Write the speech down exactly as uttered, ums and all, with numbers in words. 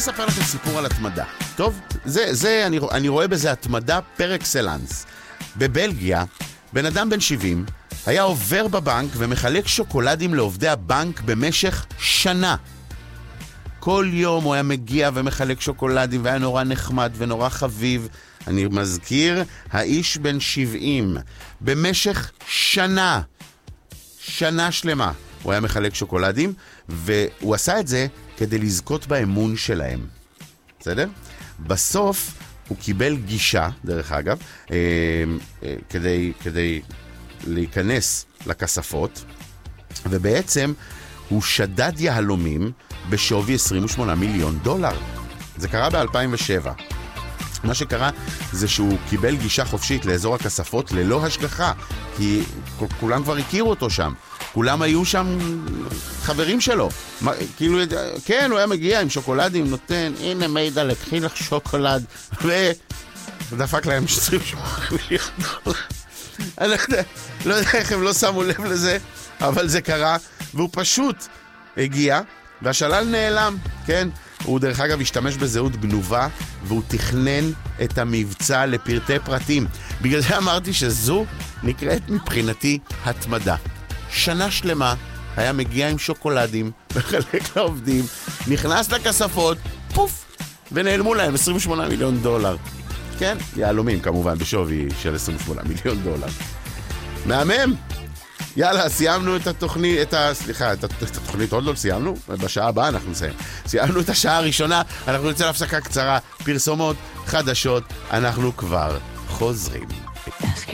אספר לכם סיפור על התמדה. טוב, זה, זה, אני, אני רואה בזה התמדה פר אקסלנס. בבלגיה, בן אדם בן שבעים היה עובר בבנק ומחלק שוקולדים לעובדי הבנק במשך שנה. כל יום הוא היה מגיע ומחלק שוקולדים והיה נורא נחמד ונורא חביב. אני מזכיר, האיש בן שבעים, במשך שנה, שנה שלמה, הוא היה מחלק שוקולדים, והוא עשה את זה כדי לזכות באמון שלהם. בסדר? בסוף הוא קיבל גישה, דרך אגב, אה, אה, כדי, כדי להיכנס לכספות, ובעצם הוא שדד יהלומים בשווי עשרים ושמונה מיליון דולר. זה קרה ב-אלפיים ושבע. מה שקרה זה שהוא קיבל גישה חופשית לאזור הכספות ללא השגחה, כי כולם כבר הכירו אותו שם. כולם היו שם חברים שלו. מה, כאילו, כן, הוא היה מגיע עם שוקולדים, נותן, הנה מידע, לקחי לך שוקולד, ודפק להם עשרים ושמונה מיליון דולר. אני לא יודע איך הם לא שמו לב לזה, אבל זה קרה, והוא פשוט הגיע, והשלל נעלם, כן? הוא דרך אגב השתמש בזהות גנובה, והוא תכנן את המבצע לפרטי פרטים. בגלל זה אמרתי שזו נקראת מבחינתי התמדה. שנה שלמה היה מגיע עם שוקולדים, מחלק לעובדים, נכנס לכספות, פוף, ונעלמו להם עשרים ושמונה מיליון דולר. כן? יהלומים כמובן בשווי של עשרים ושמונה מיליון דולר. מהמם? יאללה, סיימנו את התוכנית, את ה... סליחה, את התוכנית עוד לא סיימנו, בשעה הבאה אנחנו נסיים. סיימנו את השעה הראשונה, אנחנו נצא להפסקה קצרה, פרסומות, חדשות, אנחנו כבר חוזרים.